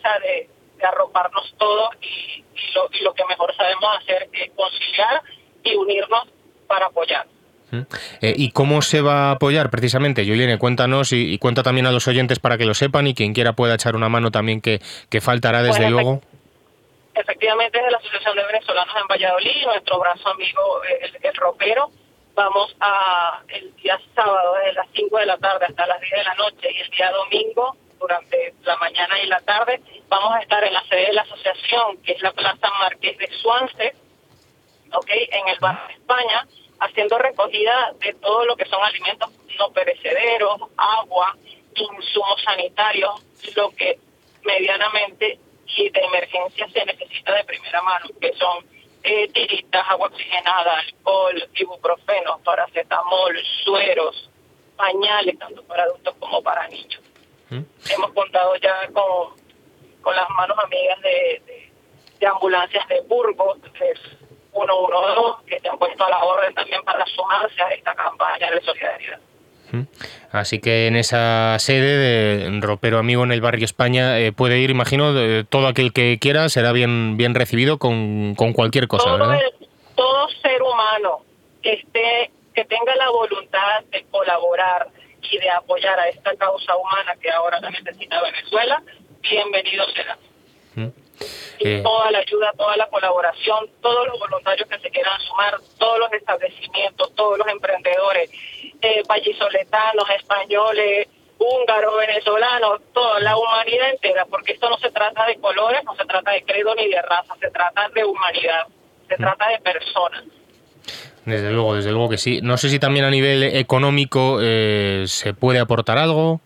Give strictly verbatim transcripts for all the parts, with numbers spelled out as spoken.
promesa de, de arroparnos todos y, y, lo, y lo que mejor sabemos hacer es conciliar y unirnos para apoyar. Eh, ¿Y cómo se va a apoyar precisamente? Juliane, cuéntanos y, y cuenta también a los oyentes para que lo sepan y quien quiera pueda echar una mano también que, que faltará desde Pues luego. Efectivamente, desde la Asociación de Venezolanos en Valladolid, nuestro brazo amigo, el, el ropero, vamos a el día sábado desde las cinco de la tarde hasta las diez de la noche y el día domingo durante la mañana y la tarde vamos a estar en la sede de la asociación, que es la Plaza Marqués de Suance, ¿okay? En el barrio de España, haciendo recogida de todo lo que son alimentos no perecederos, agua, insumos sanitarios, lo que medianamente y de emergencia se necesita de primera mano, que son eh, tiritas, agua oxigenada, alcohol, ibuprofeno, paracetamol, sueros, pañales, tanto para adultos como para niños. ¿Mm? Hemos contado ya con, con las manos amigas de, de, de ambulancias de Burgos, de ciento doce, que se han puesto a la orden también para sumarse a esta campaña de solidaridad. Así que en esa sede de Ropero Amigo en el barrio España eh, puede ir, imagino, de, todo aquel que quiera será bien bien recibido con, con cualquier cosa, todo ¿verdad? El, todo ser humano que esté, que tenga la voluntad de colaborar y de apoyar a esta causa humana que ahora la necesita Venezuela, bienvenido será. ¿Mm? Y eh. toda la ayuda, toda la colaboración, todos los voluntarios que se quieran sumar, todos los establecimientos, todos los emprendedores, eh, vallisoletanos, españoles, húngaros, venezolanos, toda la humanidad entera, porque esto no se trata de colores, no se trata de credo ni de raza, se trata de humanidad, se mm. trata de personas. Desde luego, desde luego que sí. No sé si también a nivel económico eh, se puede aportar algo.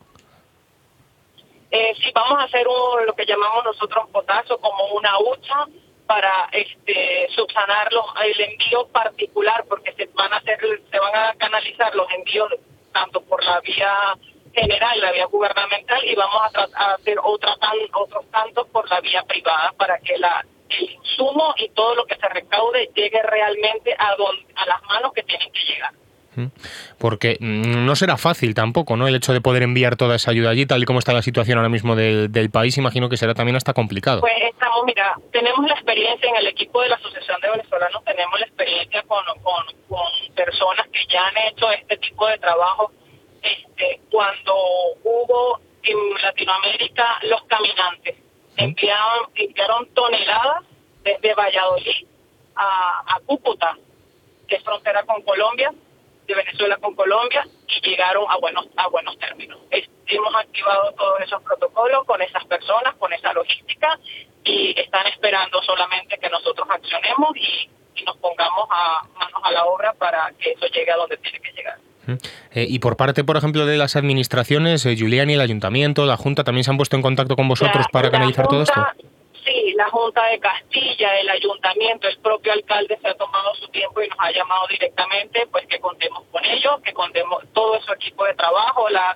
Eh, sí, vamos a hacer un, lo que llamamos nosotros potazo, como una hucha para este subsanar los, el envío particular, porque se van a hacer, se van a canalizar los envíos tanto por la vía general, la vía gubernamental, y vamos a, tra- a hacer otra tan, otros tantos por la vía privada para que la el insumo y todo lo que se recaude llegue realmente a, don, a las manos que tienen que llegar. Porque no será fácil tampoco, ¿no? El hecho de poder enviar toda esa ayuda allí, tal y como está la situación ahora mismo del, del país, imagino que será también hasta complicado. Pues estamos, mira, tenemos la experiencia en el equipo de la Asociación de Venezolanos, tenemos la experiencia con, con, con personas que ya han hecho este tipo de trabajo. Este, cuando hubo en Latinoamérica los caminantes, enviaron, enviaron toneladas desde Valladolid a, a Cúcuta, que es frontera con Colombia, de Venezuela con Colombia, y llegaron a buenos a buenos términos. Es, hemos activado todos esos protocolos con esas personas, con esa logística, y están esperando solamente que nosotros accionemos y, y nos pongamos a manos a la obra para que eso llegue a donde tiene que llegar. Eh, y por parte, por ejemplo, de las administraciones, eh, Juliane, el Ayuntamiento, la Junta, ¿también se han puesto en contacto con vosotros la, para la canalizar Junta, todo esto? Sí, la Junta de Castilla, el Ayuntamiento, el propio alcalde se ha tomado su tiempo y nos ha llamado directamente, pues que contemos con ellos, que contemos todo su equipo de trabajo, la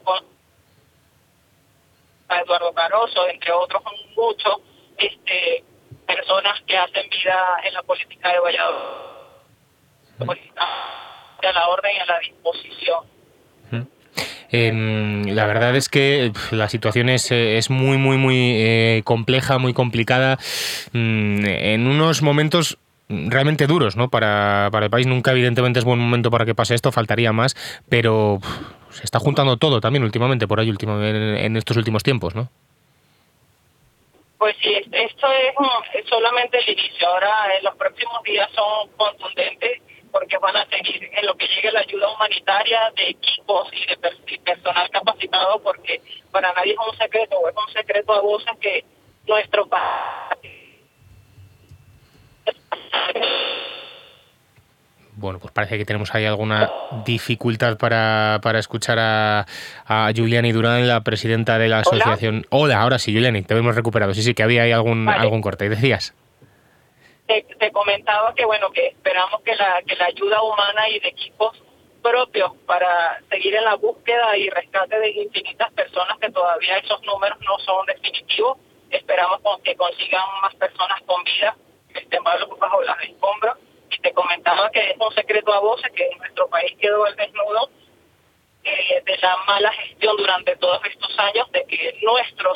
a Eduardo Caroso, entre otros muchos este, personas que hacen vida en la política de Valladolid, pues, a la orden y a la disposición. Eh, la verdad es que la situación es, es muy, muy, muy eh, compleja, muy complicada, mm, en unos momentos realmente duros, ¿no? Para, para el país. Nunca, evidentemente, es buen momento para que pase esto, faltaría más, pero uf, se está juntando todo también últimamente, por ahí, último, en, en estos últimos tiempos, ¿no? Pues sí, esto es solamente el inicio. Ahora, en los próximos días son contundentes, porque van a seguir en lo que llegue la ayuda humanitaria de equipos y de per- y personal capacitado, porque para nadie es un secreto, o es un secreto a voces que nuestro país... Bueno, pues parece que tenemos ahí alguna dificultad para, para escuchar a, a Juliane Durán, la presidenta de la asociación. Hola, Hola ahora sí, Juliane, te hemos recuperado. Sí, sí, que había ahí algún, vale. algún corte. ¿Decías? Te, te comentaba que bueno que esperamos que la que la ayuda humana y de equipos propios para seguir en la búsqueda y rescate de infinitas personas, que todavía esos números no son definitivos. Esperamos con que consigan más personas con vida que estén bajo las escombros. Y te comentaba que es un secreto a voces que en nuestro país quedó al desnudo eh, de la mala gestión durante todos estos años, de que nuestros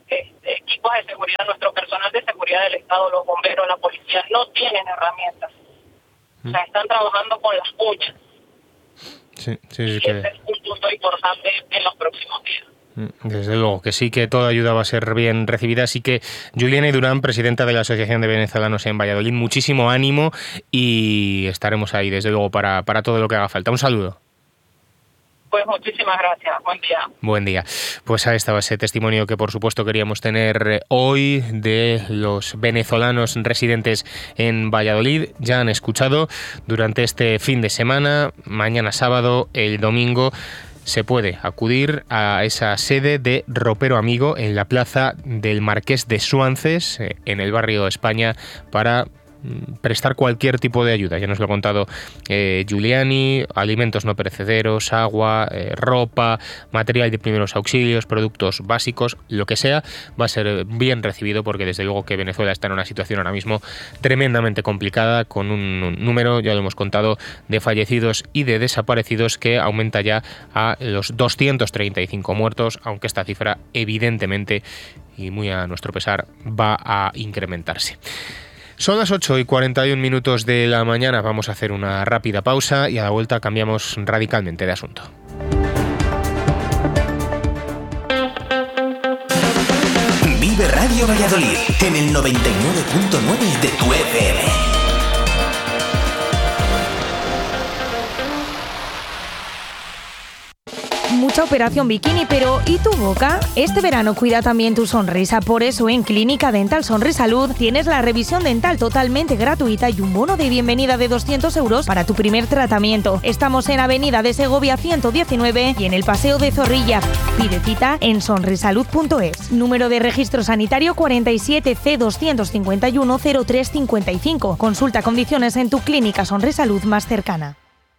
este, equipos de seguridad, nuestro personal de seguridad del Estado, los bomberos, la policía, no tienen herramientas. O sea, están trabajando con las uñas. Sí, sí, sí, y que... ese es un punto importante en los próximos días. Desde luego, que sí, que toda ayuda va a ser bien recibida. Así que, Juliana Durán, presidenta de la Asociación de Venezolanos en Valladolid, muchísimo ánimo y estaremos ahí, desde luego, para, para todo lo que haga falta. Un saludo. Pues muchísimas gracias. Buen día. Buen día. Pues ahí estaba ese testimonio que, por supuesto, queríamos tener hoy de los venezolanos residentes en Valladolid. Ya han escuchado durante este fin de semana, mañana sábado, el domingo, se puede acudir a esa sede de Ropero Amigo en la plaza del Marqués de Suances, en el barrio España, para prestar cualquier tipo de ayuda. Ya nos lo ha contado eh, Giuliani, alimentos no perecederos, agua, eh, ropa, material de primeros auxilios, productos básicos, lo que sea, va a ser bien recibido, porque desde luego que Venezuela está en una situación ahora mismo tremendamente complicada, con un, un número, ya lo hemos contado, de fallecidos y de desaparecidos que aumenta ya a los doscientos treinta y cinco muertos, aunque esta cifra evidentemente, y muy a nuestro pesar, va a incrementarse. Son las ocho y cuarenta y un minutos de la mañana, vamos a hacer una rápida pausa y a la vuelta cambiamos radicalmente de asunto. Vive Radio Valladolid en el noventa y nueve punto nueve de tu F M. Mucha operación bikini, pero ¿y tu boca? Este verano cuida también tu sonrisa. Por eso en Clínica Dental Sonrisalud tienes la revisión dental totalmente gratuita y un bono de bienvenida de doscientos euros para tu primer tratamiento. Estamos en Avenida de Segovia ciento diecinueve y en el Paseo de Zorrilla. Pide cita en sonrisalud punto es. Número de registro sanitario cuarenta y siete C doscientos cincuenta y uno cero tres cincuenta y cinco. Consulta condiciones en tu clínica Sonrisalud más cercana.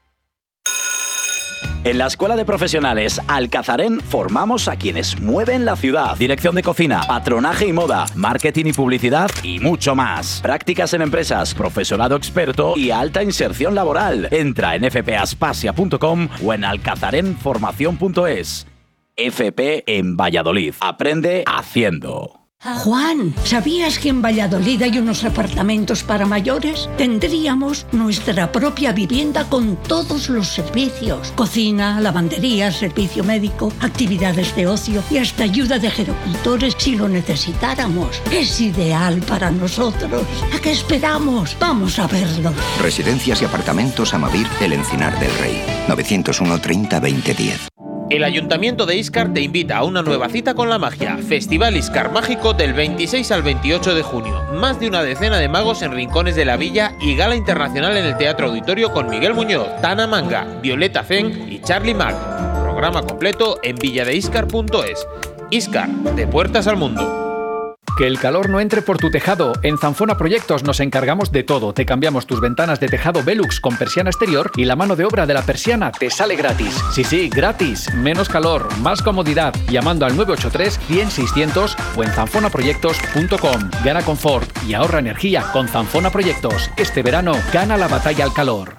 En la Escuela de Profesionales Alcazarén formamos a quienes mueven la ciudad. Dirección de cocina, patronaje y moda, marketing y publicidad y mucho más. Prácticas en empresas, profesorado experto y alta inserción laboral. Entra en f p aspasia punto com o en alcazaren formación punto es. F P en Valladolid. Aprende haciendo. Juan, ¿sabías que en Valladolid hay unos apartamentos para mayores? Tendríamos nuestra propia vivienda con todos los servicios: cocina, lavandería, servicio médico, actividades de ocio y hasta ayuda de gerocultores si lo necesitáramos. Es ideal para nosotros. ¿A qué esperamos? Vamos a verlo. Residencias y apartamentos Amavir, El Encinar del Rey. novecientos uno treinta veinte diez. El Ayuntamiento de Íscar te invita a una nueva cita con la magia. Festival Íscar Mágico del veintiséis al veintiocho de junio. Más de una decena de magos en rincones de la villa y gala internacional en el Teatro Auditorio con Miguel Muñoz, Tana Manga, Violeta Zen y Charlie Mac. Programa completo en villadeíscar punto es. Íscar, de puertas al mundo. Que el calor no entre por tu tejado. En Zanfona Proyectos nos encargamos de todo. Te cambiamos tus ventanas de tejado Velux con persiana exterior y la mano de obra de la persiana te sale gratis. Sí, sí, gratis. Menos calor, más comodidad. Llamando al nueve ocho tres, cien, seiscientos o en zanfona proyectos punto com. Gana confort y ahorra energía con Zanfona Proyectos. Este verano gana la batalla al calor.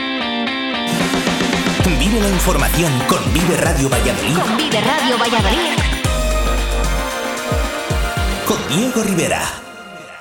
Vive la información con Vive Radio Valladolid. Con Vive Radio Valladolid. Con Diego Rivera.